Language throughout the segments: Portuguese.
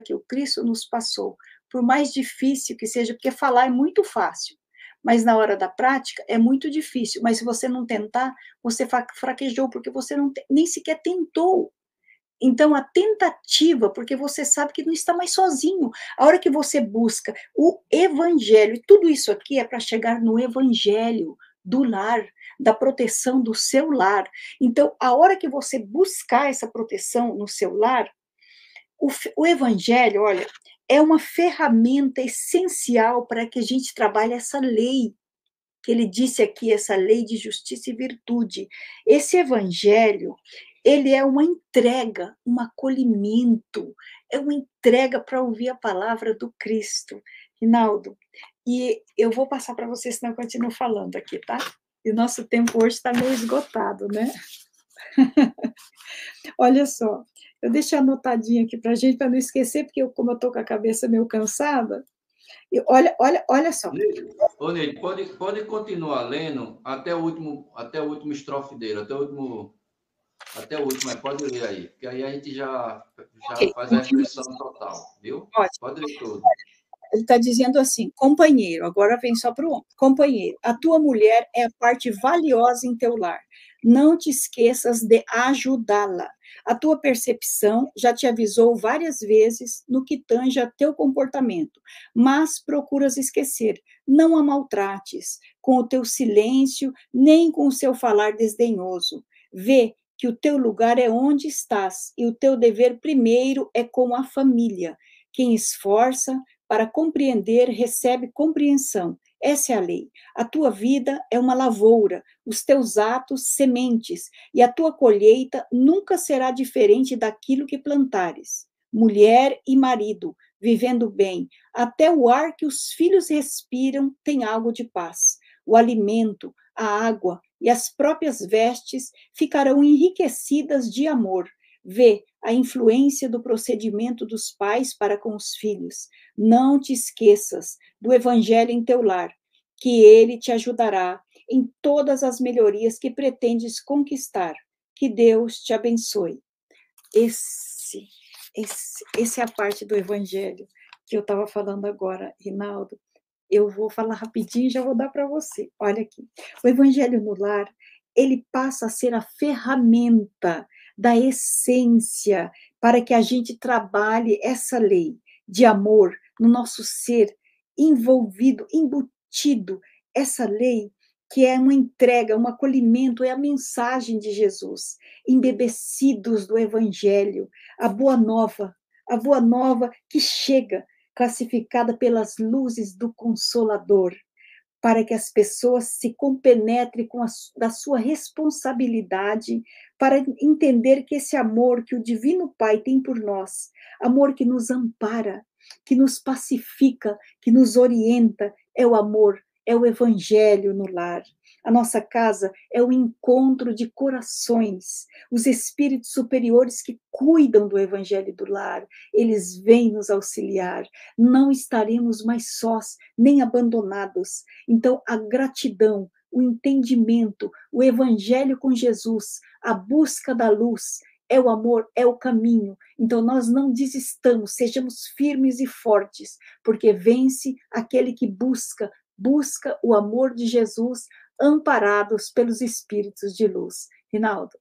que o Cristo nos passou, por mais difícil que seja, porque falar é muito fácil, mas na hora da prática é muito difícil. Mas se você não tentar, você fraquejou, porque você não, nem sequer tentou. Então, a tentativa, porque você sabe que não está mais sozinho. A hora que você busca o evangelho, e tudo isso aqui é para chegar no evangelho do lar, da proteção do seu lar. Então, a hora que você buscar essa proteção no seu lar, o evangelho, olha, é uma ferramenta essencial para que a gente trabalhe essa lei que ele disse aqui, essa lei de justiça e virtude. Esse evangelho, ele é uma entrega, um acolhimento, é uma entrega para ouvir a palavra do Cristo. Rinaldo, e eu vou passar para você, senão eu continuo falando aqui, tá? E o nosso tempo hoje está meio esgotado, né? Olha só, eu deixei anotadinho aqui para a gente, para não esquecer, porque como eu estou com a cabeça meio cansada, e olha só. Ô, Neide, pode continuar lendo até o último estrofe dele, até o último, pode ler aí, porque aí a gente já Ok, faz a reflexão total, viu? ótimo. Pode ler tudo. Ele está dizendo assim, companheiro, agora vem só para o homem. Companheiro, a tua mulher é a parte valiosa em teu lar. Não te esqueças de ajudá-la. A tua percepção já te avisou várias vezes no que tange a teu comportamento, mas procuras esquecer. Não a maltrates com o teu silêncio, nem com o seu falar desdenhoso. Vê que o teu lugar é onde estás e o teu dever primeiro é com a família. Quem esforça para compreender, recebe compreensão. Essa é a lei. A tua vida é uma lavoura, os teus atos, sementes, e a tua colheita nunca será diferente daquilo que plantares. Mulher e marido, vivendo bem, até o ar que os filhos respiram tem algo de paz. O alimento, a água e as próprias vestes ficarão enriquecidas de amor. Vê a influência do procedimento dos pais para com os filhos. Não te esqueças do evangelho em teu lar, que ele te ajudará em todas as melhorias que pretendes conquistar. Que Deus te abençoe. Essa é a parte do evangelho que eu estava falando agora, Rinaldo. Eu vou falar rapidinho e já vou dar para você. Olha aqui. O evangelho no lar, ele passa a ser a ferramenta da essência para que a gente trabalhe essa lei de amor no nosso ser, envolvido, embutido, essa lei que é uma entrega, um acolhimento, é a mensagem de Jesus, embebecidos do Evangelho, a boa nova que chega, classificada pelas luzes do Consolador, para que as pessoas se compenetrem da sua responsabilidade, para entender que esse amor que o Divino Pai tem por nós, amor que nos ampara, que nos pacifica, que nos orienta, é o amor, é o evangelho no lar. A nossa casa é o encontro de corações, os espíritos superiores que cuidam do evangelho do lar, eles vêm nos auxiliar, não estaremos mais sós, nem abandonados. Então, a gratidão, o entendimento, o evangelho com Jesus, a busca da luz, é o amor, é o caminho. Então, nós não desistamos, sejamos firmes e fortes, porque vence aquele que busca o amor de Jesus, amparados pelos espíritos de luz. Rinaldo.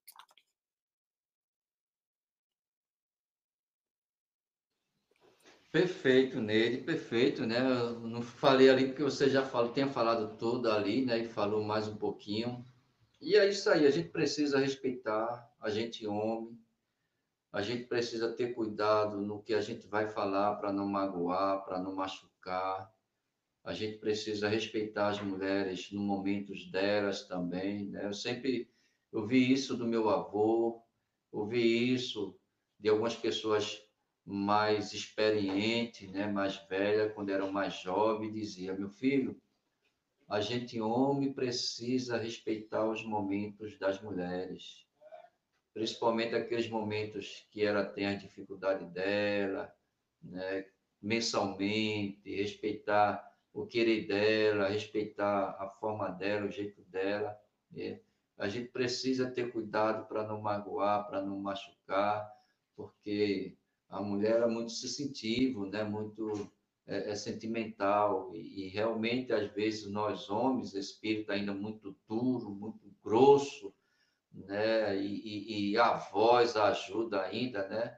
Perfeito, Neide, perfeito, né? Eu não falei ali porque você já tinha falado tudo ali, né? E falou mais um pouquinho. E é isso aí, a gente precisa respeitar, a gente homem, a gente precisa ter cuidado no que a gente vai falar para não magoar, para não machucar. A gente precisa respeitar as mulheres no momentos delas também, né? Eu vi isso do meu avô, ouvi isso de algumas pessoas mais experientes, né, mais velhas, quando eram mais jovens, dizia: meu filho, a gente homem precisa respeitar os momentos das mulheres, principalmente aqueles momentos que ela tem a dificuldade dela, né, mensalmente, respeitar o querer dela, respeitar a forma dela, o jeito dela, né? A gente precisa ter cuidado para não magoar, para não machucar, porque A mulher é muito sensitiva, né? Muito sentimental, e realmente, às vezes, nós homens, espírito ainda muito duro, muito grosso, né? E a voz ajuda ainda, né?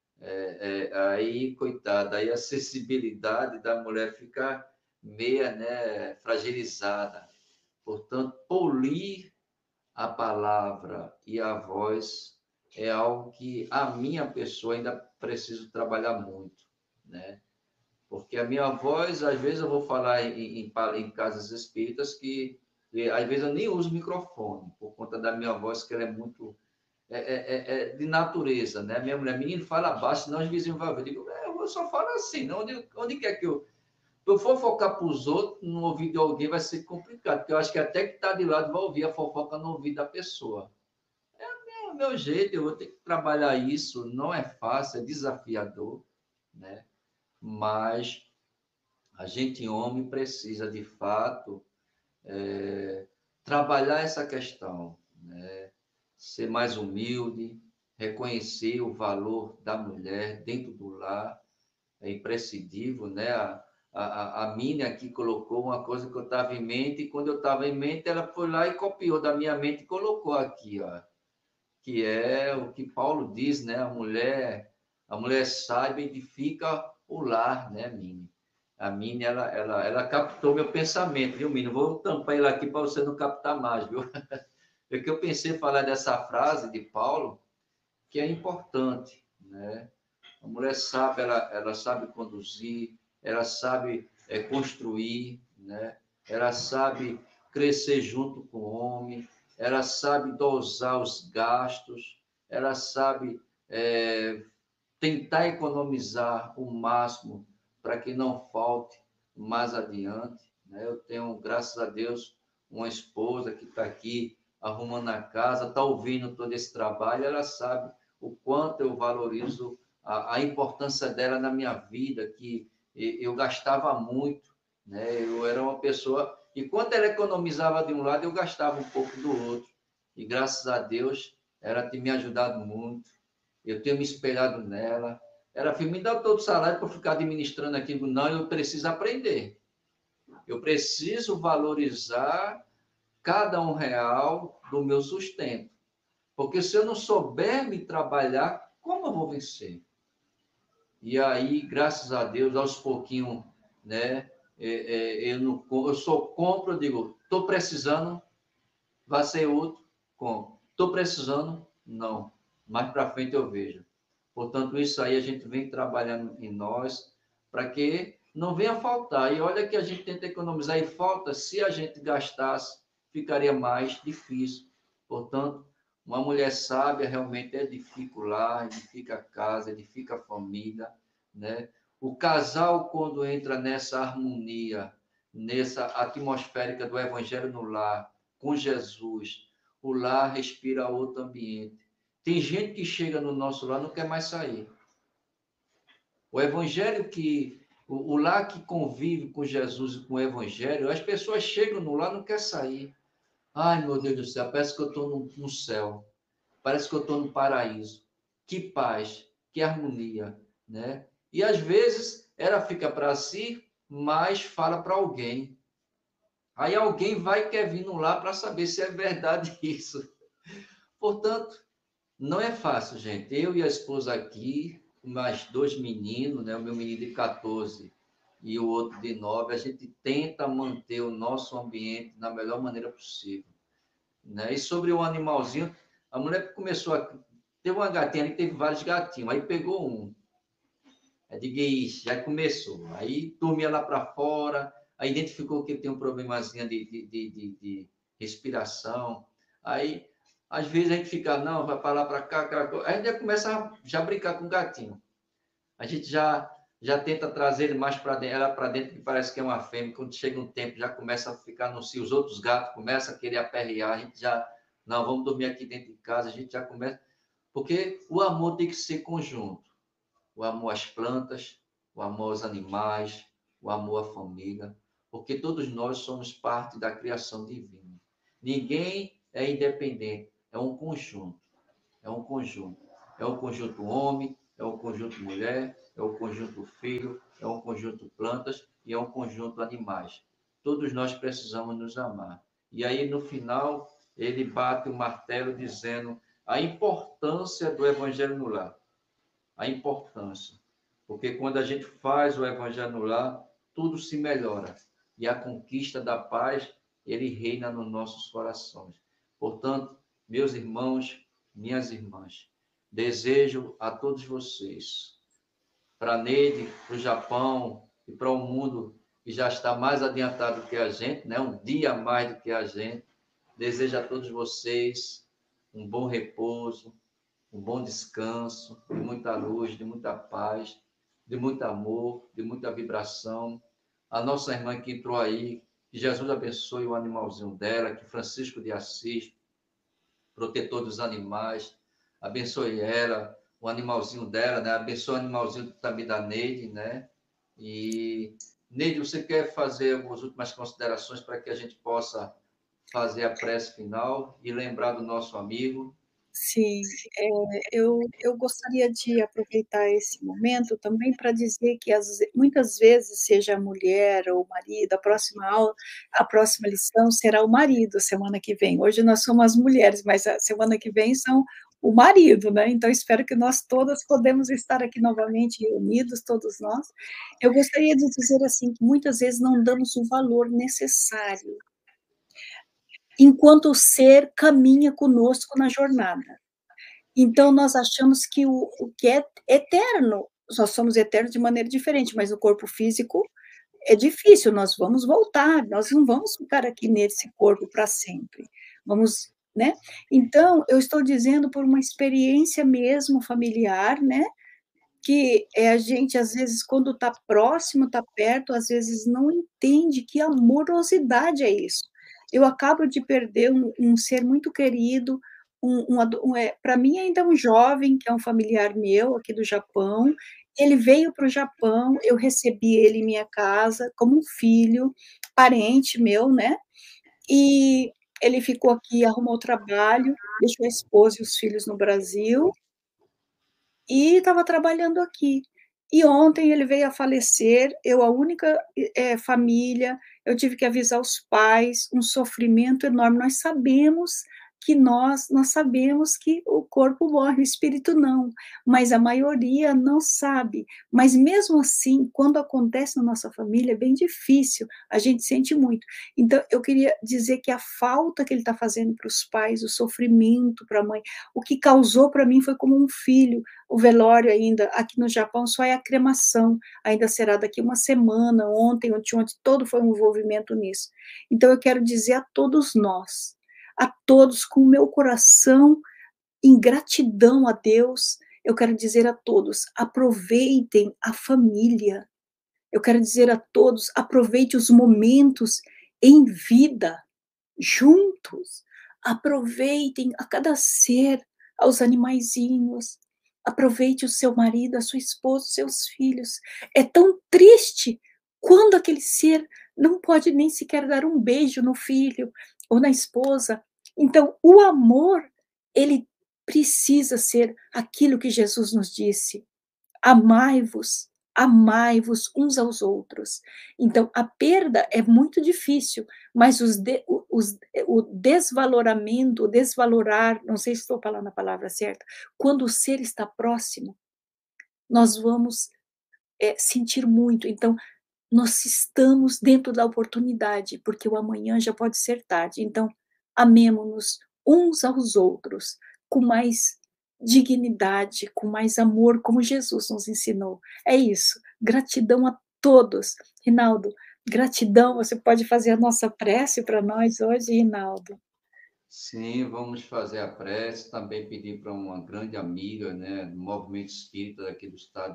Aí, coitada, aí a sensibilidade da mulher fica meia, né, fragilizada. Portanto, polir a palavra e a voz é algo que a minha pessoa ainda preciso trabalhar muito, né? Porque a minha voz, às vezes eu vou falar em casas espíritas que às vezes eu nem uso microfone, por conta da minha voz, que ela é muito de natureza, né? Minha mulher, menino, fala baixo, senão os vizinhos vão ver. Eu digo, eu só falo assim, não, onde quer que eu for focar para os outros, no ouvido de alguém vai ser complicado, porque eu acho que até que está de lado vai ouvir a fofoca no ouvido da pessoa. É o meu jeito, eu vou ter que trabalhar isso, não é fácil, é desafiador, né? Mas a gente, homem, precisa, de fato, trabalhar essa questão, né? Ser mais humilde, reconhecer o valor da mulher dentro do lar, é imprescindível, né? A Mina aqui colocou uma coisa que eu estava em mente, e quando eu estava em mente, ela foi lá e copiou da minha mente e colocou aqui, ó, que é o que Paulo diz, né? A mulher sábia edifica o lar, né, Mini? A Mini, ela captou meu pensamento, viu, Mini? Vou tampar ele aqui para você não captar mais, viu? É que eu pensei em falar dessa frase de Paulo, que é importante, né? A mulher sabe, ela sabe conduzir, ela sabe construir, né? Ela sabe crescer junto com o homem, ela sabe dosar os gastos, ela sabe tentar economizar o máximo para que não falte mais adiante, né? Eu tenho, graças a Deus, uma esposa que está aqui arrumando a casa, está ouvindo todo esse trabalho, ela sabe o quanto eu valorizo a importância dela na minha vida, que eu gastava muito, né? Eu era uma pessoa, e quando ela economizava de um lado, eu gastava um pouco do outro, e graças a Deus, ela tem me ajudado muito, eu tenho me espelhado nela. Ela falou, me dá todo o salário para ficar administrando aquilo. Não, eu preciso aprender. Eu preciso valorizar cada R$ 1 do meu sustento. Porque se eu não souber me trabalhar, como eu vou vencer? E aí, graças a Deus, aos pouquinhos, né? Eu só compro, eu digo, estou precisando, vai ser outro, compro. Estou precisando, não. Mais para frente eu vejo. Portanto, isso aí a gente vem trabalhando em nós para que não venha faltar. E olha que a gente tenta economizar e falta, se a gente gastasse, ficaria mais difícil. Portanto, uma mulher sábia realmente edifica o lar, edifica a casa, edifica a família, né? O casal, quando entra nessa harmonia, nessa atmosférica do evangelho no lar, com Jesus, o lar respira outro ambiente. Tem gente que chega no nosso lar e não quer mais sair. O evangelho o lar que convive com Jesus e com o evangelho, as pessoas chegam no lar e não quer sair. Ai, meu Deus do céu, parece que eu estou no céu. Parece que eu estou no paraíso. Que paz, que harmonia, né? E às vezes ela fica para si, mas fala para alguém. Aí alguém vai e quer vir no lar para saber se é verdade isso. Portanto, não é fácil, gente. Eu e a esposa aqui, mais dois meninos, né? O meu menino de 14 e o outro de 9, a gente tenta manter o nosso ambiente da melhor maneira possível, né? E sobre o animalzinho, a mulher começou a... Teve uma gatinha ali, teve vários gatinhos, aí pegou um. Aí digo, ixi, já começou. Aí dormia lá para fora, aí identificou que ele tem um problemazinho de respiração. Aí, às vezes, a gente fica, não, vai para lá para cá, aí a gente já começa a já brincar com o gatinho. A gente já tenta trazer ele mais para dentro, ela para dentro, que parece que é uma fêmea. Quando chega um tempo, já começa a ficar no cio. Os outros gatos começam a querer aperrear, a gente já, não, vamos dormir aqui dentro de casa, a gente já começa. Porque o amor tem que ser conjunto, o amor às plantas, o amor aos animais, o amor à família, porque todos nós somos parte da criação divina. Ninguém é independente, é um conjunto, é um conjunto. É um conjunto homem, é o conjunto mulher, é o conjunto filho, é um conjunto plantas e é um conjunto animais. Todos nós precisamos nos amar. E aí, no final, ele bate o martelo dizendo a importância do evangelho no lar. A importância. Porque quando a gente faz o evangelho no lar, tudo se melhora. E a conquista da paz, ele reina nos nossos corações. Portanto, meus irmãos, minhas irmãs, desejo a todos vocês, para a Neide, para o Japão e para o mundo que já está mais adiantado que a gente, né? Um dia mais do que a gente, desejo a todos vocês um bom repouso, um bom descanso, de muita luz, de muita paz, de muito amor, de muita vibração. A nossa irmã que entrou aí, que Jesus abençoe o animalzinho dela, que Francisco de Assis, protetor dos animais, abençoe ela, o animalzinho dela, né? Abençoe o animalzinho também da Neide, né? E, Neide, você quer fazer algumas últimas considerações para que a gente possa fazer a prece final e lembrar do nosso amigo? Sim, eu gostaria de aproveitar esse momento também para dizer que muitas vezes, seja a mulher ou o marido, a próxima aula, a próxima lição será o marido semana que vem. Hoje nós somos as mulheres, mas a semana que vem são o marido, né? Então espero que nós todas podemos estar aqui novamente reunidos, todos nós. Eu gostaria de dizer assim que muitas vezes não damos o valor necessário enquanto o ser caminha conosco na jornada. Então, nós achamos que o que é eterno, nós somos eternos de maneira diferente, mas o corpo físico é difícil, nós vamos voltar, nós não vamos ficar aqui nesse corpo para sempre. Vamos, né? Então, eu estou dizendo por uma experiência mesmo familiar, né? Que a gente, às vezes, quando está próximo, está perto, às vezes não entende que amorosidade é isso. Eu acabo de perder um ser muito querido, para mim ainda é um jovem, que é um familiar meu, aqui do Japão. Ele veio para o Japão, eu recebi ele em minha casa como um filho, parente meu, né? E ele ficou aqui, arrumou trabalho, deixou a esposa e os filhos no Brasil, e estava trabalhando aqui. E ontem ele veio a falecer, eu a única família, eu tive que avisar os pais, um sofrimento enorme. Nós sabemos que o corpo morre, o espírito não, mas a maioria não sabe. Mas mesmo assim, quando acontece na nossa família, é bem difícil, a gente sente muito. Então, eu queria dizer que a falta que ele está fazendo para os pais, o sofrimento para a mãe, o que causou para mim foi como um filho. O velório ainda, aqui no Japão, só é a cremação, ainda será daqui uma semana, ontem, anteontem, todo foi um envolvimento nisso. Então, eu quero dizer a todos nós, a todos, com o meu coração em gratidão a Deus, eu quero dizer a todos, aproveitem a família. Eu quero dizer a todos, aproveite os momentos em vida, juntos. Aproveitem a cada ser, aos animaizinhos. Aproveite o seu marido, a sua esposa, os seus filhos. É tão triste quando aquele ser não pode nem sequer dar um beijo no filho ou na esposa. Então, o amor, ele precisa ser aquilo que Jesus nos disse: amai-vos, amai-vos uns aos outros. Então, a perda é muito difícil, mas o desvaloramento, o desvalorar, não sei se estou falando a palavra certa, quando o ser está próximo, nós vamos sentir muito. Então, nós estamos dentro da oportunidade, porque o amanhã já pode ser tarde. Então, amemo-nos uns aos outros com mais dignidade, com mais amor, como Jesus nos ensinou. É isso. Gratidão a todos. Rinaldo, gratidão. Você pode fazer a nossa prece para nós hoje, Rinaldo? Sim, vamos fazer a prece, também pedir para uma grande amiga, né, do movimento espírita daqui do estado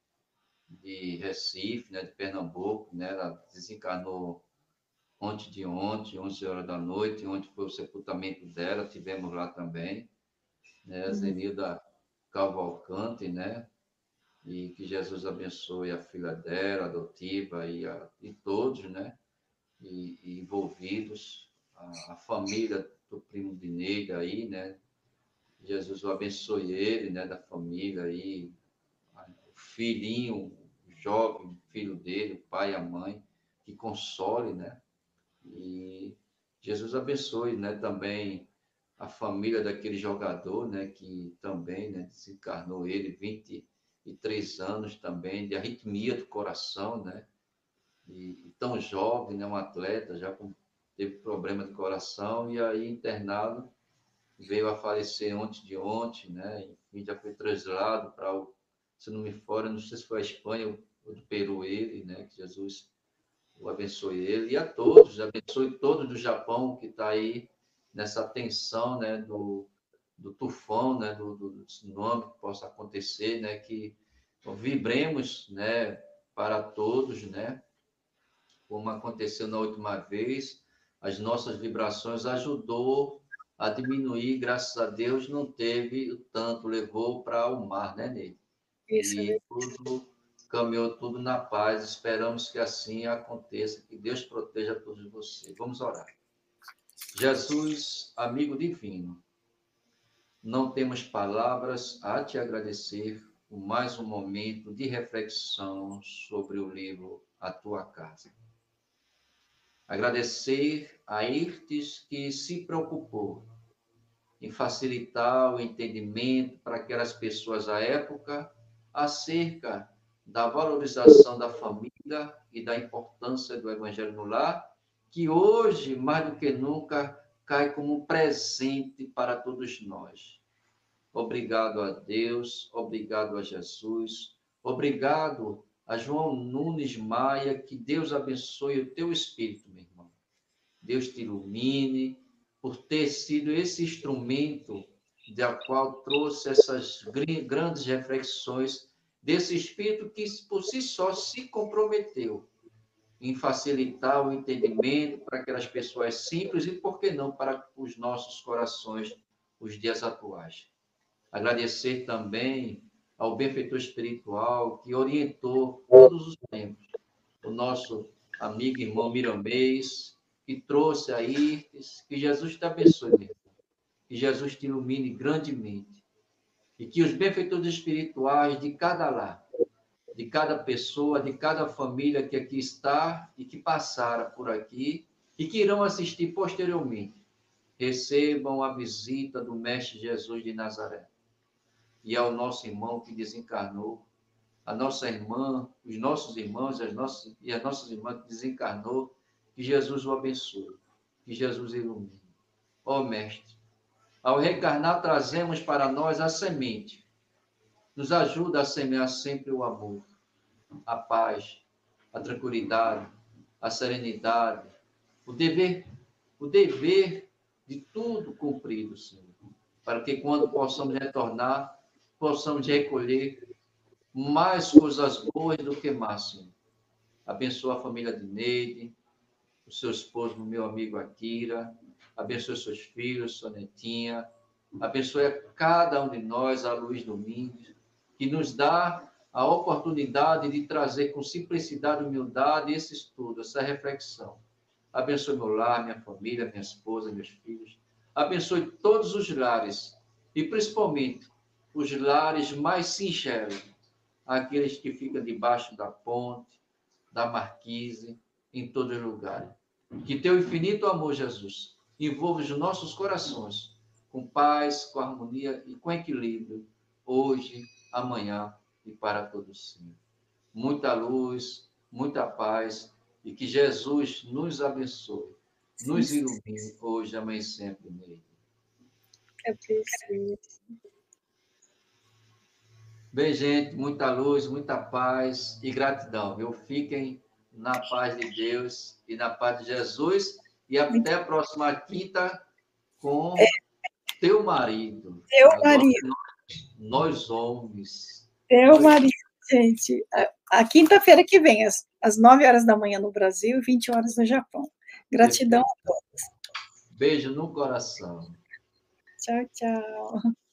de Recife, né, de Pernambuco, né, ela desencarnou ontem de ontem, 11 horas da noite, ontem foi o sepultamento dela, tivemos lá também, né, a Zenilda Cavalcante, né, e que Jesus abençoe a filha dela, adotiva, e todos, né, e envolvidos, a família do primo de Neida aí, né, Jesus o abençoe ele, né, da família aí, filhinho, o jovem, o filho dele, o pai, a mãe, que console, né? E Jesus abençoe, né, também a família daquele jogador, né, que também, né, desencarnou ele, 23 anos também, de arritmia do coração, né? E tão jovem, né, um atleta, teve problema de coração, e aí internado, veio a falecer ontem de ontem, né? Enfim, já foi trasladado para se não me fora, não sei se foi a Espanha ou do Peru ele, né? Que Jesus o abençoe ele e a todos, abençoe todos do Japão que está aí nessa tensão, né? Do tufão, né? Do tsunami que possa acontecer, né? Que vibremos, né? Para todos, né? Como aconteceu na última vez, as nossas vibrações ajudou a diminuir, graças a Deus, não teve o tanto, levou para o mar, né, Ney? Isso, E tudo caminhou tudo na paz. Esperamos que assim aconteça, que Deus proteja todos vocês. Vamos orar. Jesus, amigo divino, não temos palavras a te agradecer por mais um momento de reflexão sobre o livro A Tua Casa. Agradecer a Irtes que se preocupou em facilitar o entendimento para aquelas pessoas à época acerca da valorização da família e da importância do Evangelho no lar, que hoje, mais do que nunca, cai como um presente para todos nós. Obrigado a Deus, obrigado a Jesus, obrigado a João Nunes Maia, que Deus abençoe o teu espírito, meu irmão. Deus te ilumine por ter sido esse instrumento da qual trouxe essas grandes reflexões desse espírito que por si só se comprometeu em facilitar o entendimento para aquelas pessoas simples e, por que não, para os nossos corações, os dias atuais. Agradecer também ao benfeitor espiritual que orientou todos os tempos, o nosso amigo e irmão Miramês, que trouxe a Irtes, que Jesus te abençoe, meu irmão. Que Jesus te ilumine grandemente. E que os benfeitores espirituais de cada lar, de cada pessoa, de cada família que aqui está e que passara por aqui e que irão assistir posteriormente, recebam a visita do Mestre Jesus de Nazaré. E ao nosso irmão que desencarnou, a nossa irmã, os nossos irmãos e as nossas irmãs que desencarnou, que Jesus o abençoe, que Jesus ilumine. Ó Mestre, ao reencarnar trazemos para nós a semente. Nos ajuda a semear sempre o amor, a paz, a tranquilidade, a serenidade, o dever de tudo cumprido, Senhor, para que quando possamos retornar, possamos recolher mais coisas boas do que más, Senhor. Abençoa a família de Neide, o seu esposo, meu amigo Akira, abençoe seus filhos, sua netinha, abençoe a cada um de nós, a Luiz Domingos, que nos dá a oportunidade de trazer com simplicidade e humildade esse estudo, essa reflexão. Abençoe meu lar, minha família, minha esposa, meus filhos. Abençoe todos os lares e principalmente os lares mais singelos, aqueles que ficam debaixo da ponte, da marquise, em todos os lugares. Que teu infinito amor, Jesus, envolva os nossos corações com paz, com harmonia e com equilíbrio, hoje, amanhã e para todos sempre. Muita luz, muita paz e que Jesus nos abençoe, nos ilumine hoje, amanhã e sempre nele. É preciso. Bem, gente, muita luz, muita paz e gratidão, viu? Fiquem na paz de Deus e na paz de Jesus e até a próxima quinta com teu marido. Teu Agora, marido. nós homens. Teu marido, gente. A quinta-feira que vem, às 9 horas da manhã no Brasil e 20 horas no Japão. Gratidão a todos. Beijo no coração. Tchau, tchau.